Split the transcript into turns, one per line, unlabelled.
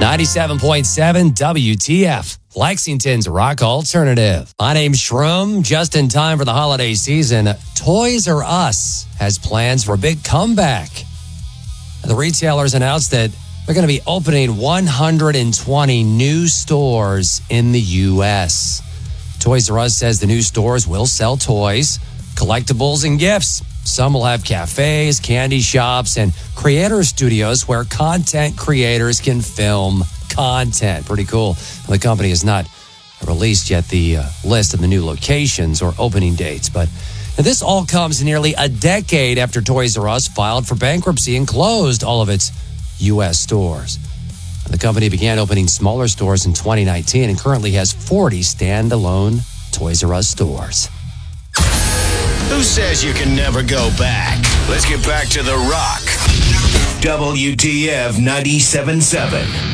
97.7 WTF, Lexington's rock alternative. My name's Shroom. Just in time for the holiday season, Toys R Us has plans for a big comeback. The retailers announced that they're going to be opening 120 new stores in the U.S. Toys R Us says the new stores will sell toys, collectibles, and gifts. Some will have cafes, candy shops, and creator studios where content creators can film content. Pretty cool. The company has not released yet the list of the new locations or opening dates, but this all comes nearly a decade after Toys R Us filed for bankruptcy and closed all of its U.S. stores. The company began opening smaller stores in 2019 and currently has 40 standalone Toys R Us stores.
Who says you can never go back? Let's get back to The Rock. WTF 97.7.